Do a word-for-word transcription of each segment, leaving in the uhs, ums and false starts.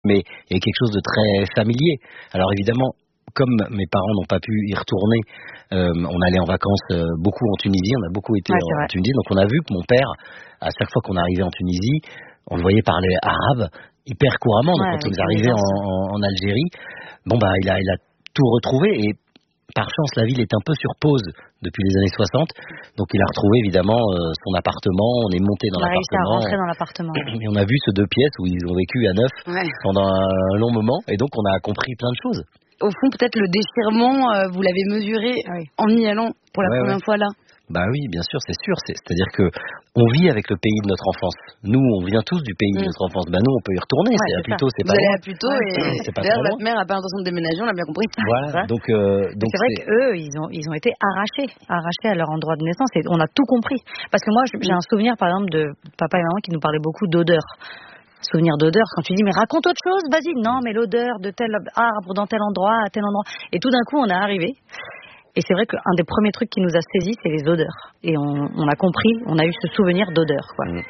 mais il y a quelque chose de très familier. Alors évidemment, comme mes parents n'ont pas pu y retourner, euh, on allait en vacances euh, beaucoup en Tunisie, on a beaucoup été ouais, en, en Tunisie, donc on a vu que mon père, à chaque fois qu'on arrivait en Tunisie, on le voyait parler arabe hyper couramment. Donc ouais, quand on est arrivé en, en, en Algérie, bon bah il a, il a tout retrouvé et par chance la ville est un peu sur pause depuis les années soixante, donc il a retrouvé évidemment euh, son appartement, on est monté dans on a l'appartement. réussi à rentrer dans l'appartement. Et on a vu ce deux pièces où ils ont vécu à neuf ouais. pendant un long moment et donc on a compris plein de choses. Au fond, peut-être le déchirement, euh, vous l'avez mesuré oui. en y allant pour la ouais, première ouais. fois là. Bah oui, bien sûr, c'est sûr. C'est, c'est-à-dire que on vit avec le pays de notre enfance. Nous, on vient tous du pays mmh. de notre enfance. Bah nous, on peut y retourner. Ouais, c'est à Puteaux, c'est vous pas allez loin. à Puteaux et c'est pas d'ailleurs, très loin. votre mère n'a pas l'intention de déménager, on l'a bien compris. Voilà. donc, euh, donc c'est vrai c'est... qu'eux, ils ont, ils ont été arrachés, arrachés à leur endroit de naissance. Et on a tout compris. Parce que moi, j'ai un souvenir, par exemple, de papa et maman qui nous parlaient beaucoup d'odeur. Souvenir d'odeur, quand tu dis mais raconte autre chose, vas-y, non mais l'odeur de tel arbre dans tel endroit, à tel endroit, et tout d'un coup on est arrivé, et c'est vrai qu'un des premiers trucs qui nous a saisis c'est les odeurs, et on, on a compris, on a eu ce souvenir d'odeur quoi. Mmh.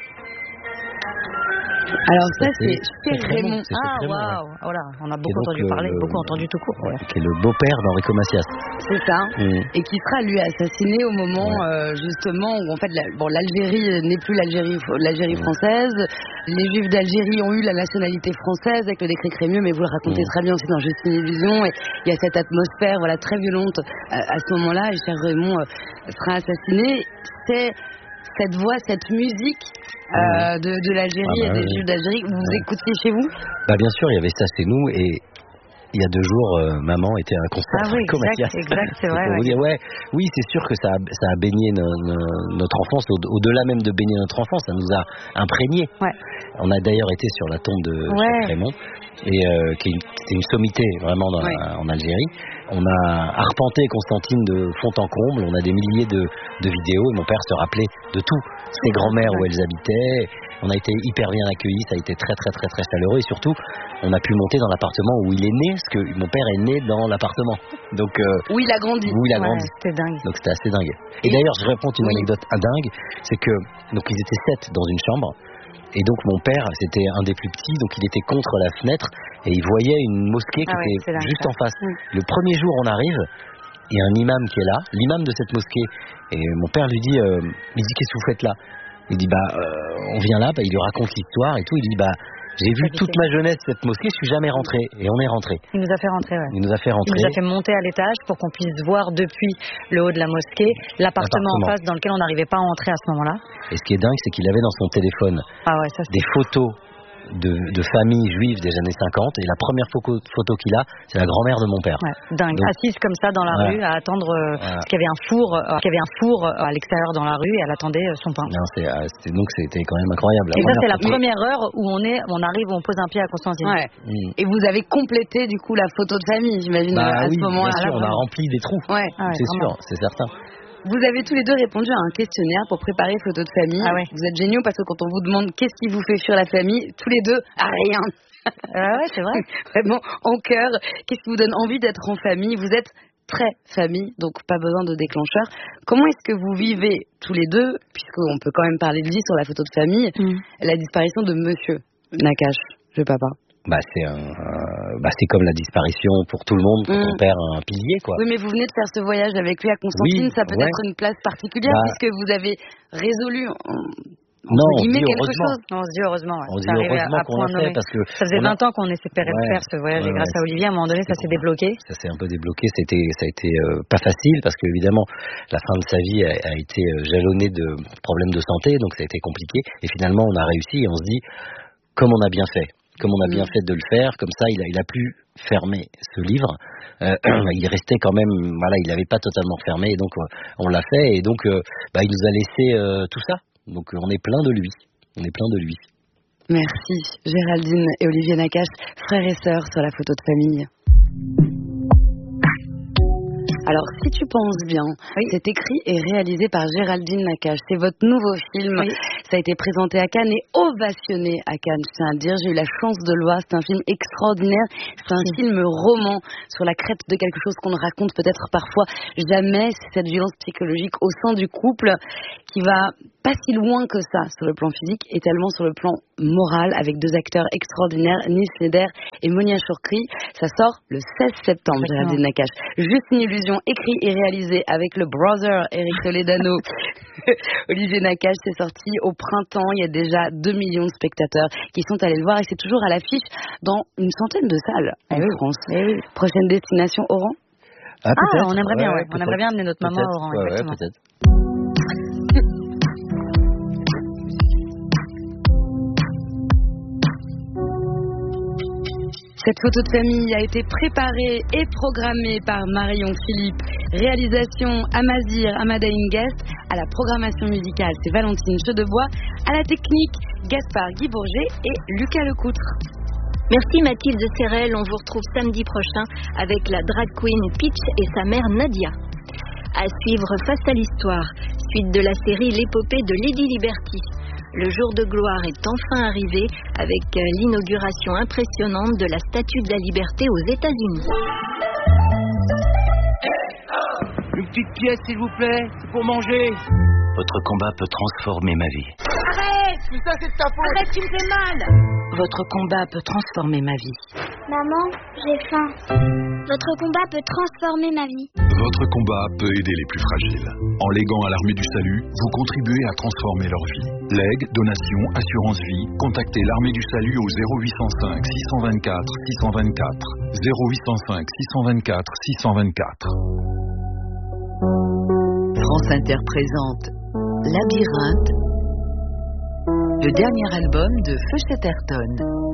Alors ça, c'est Cher Raymond. Ah waouh, voilà, on a beaucoup entendu parler, le, beaucoup entendu tout court. Ouais, qui est le beau-père d'Enrico Macias. C'est ça. Mmh. Et qui sera lui assassiné au moment ouais. euh, justement où en fait la, bon l'Algérie n'est plus l'Algérie l'Algérie mmh. française. Les Juifs d'Algérie ont eu la nationalité française avec le décret Crémieux, mais vous le racontez mmh. très bien aussi dans Juste une illusion. Et il y a cette atmosphère voilà très violente à, à ce moment-là. Et Cher Raymond euh, sera assassiné. C'est cette voix, cette musique euh, de, de l'Algérie ah bah, et des oui. Juifs d'Algérie, vous ouais. écoutiez chez vous? Bah bien sûr, il y avait ça chez nous et il y a deux jours, euh, maman était à un concert. Ah oui, exact, exact, c'est vrai. Ouais. Vous dire, ouais, oui, c'est sûr que ça a, ça a baigné no, no, notre enfance, au, au-delà même de baigner notre enfance, ça nous a imprégné. Ouais. On a d'ailleurs été sur la tombe de ouais. Cher Raymond, et euh, qui est une, c'était une sommité vraiment dans, ouais. en Algérie. On a arpenté Constantine de fond en comble, on a des milliers de, de vidéos, et mon père se rappelait de tout. Ses grands-mères où elles habitaient. On a été hyper bien accueillis, ça a été très très très très chaleureux et surtout on a pu monter dans l'appartement où il est né, parce que mon père est né dans l'appartement. Donc euh, où il a grandi. Où il a ouais, grandi. C'était dingue. Donc c'était assez dingue. Et, et d'ailleurs je raconte une oui. anecdote dingue, c'est que donc ils étaient sept dans une chambre et donc mon père c'était un des plus petits, donc il était contre la fenêtre et il voyait une mosquée qui ah ouais, était juste ça. en face. Oui. Le premier jour on arrive, il y a un imam qui est là, l'imam de cette mosquée, et mon père lui dit, euh, il dit qu'est-ce que vous faites là? Il dit bah euh, on vient là, bah, il lui raconte l'histoire et tout. Il dit bah j'ai vu toute ma jeunesse cette mosquée, je suis jamais rentré et on est rentré. Il nous a fait rentrer, ouais. Il nous a fait rentrer. Il nous a fait monter à l'étage pour qu'on puisse voir depuis le haut de la mosquée l'appartement, l'appartement. en face dans lequel on n'arrivait pas à entrer à ce moment-là. Et ce qui est dingue, c'est qu'il avait dans son téléphone ah ouais, ça, des photos de, de familles juives des années cinquante et la première photo, photo qu'il a, c'est la grand-mère de mon père. Ouais, dingue, donc, assise comme ça dans la ouais. rue à attendre euh, ouais. parce qu'il y avait un four, euh, qu'il y avait un four euh, à l'extérieur dans la rue et elle attendait euh, son pain. Non, c'est, euh, c'était, donc c'était quand même incroyable. La et ça c'est la première heure où on est, on arrive, où on pose un pied à Constantine. Ouais. Mm. Et vous avez complété du coup la photo de famille, j'imagine bah, à oui, ce moment-là. Bien sûr, on a rempli des trous. Ouais. Ah ouais, c'est vraiment. sûr, c'est certain. Vous avez tous les deux répondu à un questionnaire pour préparer photo de famille. Ah ouais. Vous êtes géniaux parce que quand on vous demande qu'est-ce qui vous fait fuir la famille, tous les deux, ah, rien. Ah ouais, c'est vrai. Vraiment, en cœur. Qu'est-ce qui vous donne envie d'être en famille? Vous êtes très famille, donc pas besoin de déclencheur. Comment est-ce que vous vivez tous les deux, puisqu'on peut quand même parler de lui sur la photo de famille, mm. la disparition de Monsieur Nakache, le papa? Bah c'est un, euh, bah c'est comme la disparition pour tout le monde quand mmh. on perd un pilier quoi. Oui mais vous venez de faire ce voyage avec lui à Constantine, oui, ça peut ouais. être une place particulière bah, puisque vous avez résolu. Non, on dit quelque heureusement. chose. Non, on se dit heureusement. Ouais. On se dit heureusement à, à qu'on l'a fait parce que ça faisait vingt a... ans qu'on espérait ouais. faire ce voyage ouais, et grâce ouais, à Olivier, à un moment donné, ça s'est débloqué. Ça s'est un peu débloqué. C'était, ça a été euh, pas facile parce que évidemment, la fin de sa vie a, a été euh, jalonnée de problèmes de santé, donc ça a été compliqué. Et finalement, on a réussi et on se dit, comme on a bien fait. Comme on a bien fait de le faire, comme ça il a, il a pu fermer ce livre. Euh, il restait quand même, voilà, il n'avait pas totalement fermé, et donc on l'a fait, et donc euh, bah, il nous a laissé euh, tout ça. Donc on est plein de lui, on est plein de lui. Merci Géraldine et Olivier Nakache, frères et sœurs sur la photo de famille. Alors, si tu penses bien, oui. c'est écrit et réalisé par Géraldine Nakache. C'est votre nouveau film. Oui. Ça a été présenté à Cannes et ovationné à Cannes, je tiens à le dire. J'ai eu la chance de le voir. C'est un film extraordinaire. C'est un film roman sur la crête de quelque chose qu'on ne raconte peut-être parfois jamais. C'est cette violence psychologique au sein du couple qui va pas si loin que ça sur le plan physique et tellement sur le plan moral avec deux acteurs extraordinaires, Nils Schneider et Monia Chokri. Ça sort le seize septembre, Géraldine Nakache. Juste une illusion, écrit et réalisé avec le brother Eric Toledano. Olivier Nakache, c'est sorti au printemps. Il y a déjà deux millions de spectateurs qui sont allés le voir et c'est toujours à l'affiche dans une centaine de salles en oui. France. Oui. Prochaine destination, Oran? Ah, ah on aimerait bien, ouais, ouais. On aimerait bien amener notre maman à Oran, ouais, exactement. Ouais, peut-être. Cette photo de famille a été préparée et programmée par Marion Philippe. Réalisation Amazir Amada Guest. À la programmation musicale, c'est Valentine Chedebois. À la technique, Gaspard Guy Bourget et Lucas Lecoutre. Merci Mathilde Serrel. On vous retrouve samedi prochain avec la drag queen Peach et sa mère Nadia. À suivre Face à l'histoire, suite de la série L'épopée de Lady Liberty. Le jour de gloire est enfin arrivé avec l'inauguration impressionnante de la Statue de la Liberté aux États-Unis. Une petite pièce, s'il vous plaît, pour manger. Votre combat peut transformer ma vie. Arrête! Mais ça, c'est de ta faute! Arrête, tu me fais mal! Votre combat peut transformer ma vie. Maman, j'ai faim. Votre combat peut transformer ma vie. Votre combat peut aider les plus fragiles. En léguant à l'Armée du Salut, vous contribuez à transformer leur vie. Legs, donations, assurance vie, contactez l'Armée du Salut au zéro huit cent cinq six cent vingt-quatre six cent vingt-quatre. zéro huit cent cinq six cent vingt-quatre six cent vingt-quatre. France Inter présente Labyrinthe, le dernier album de Feu Chatterton.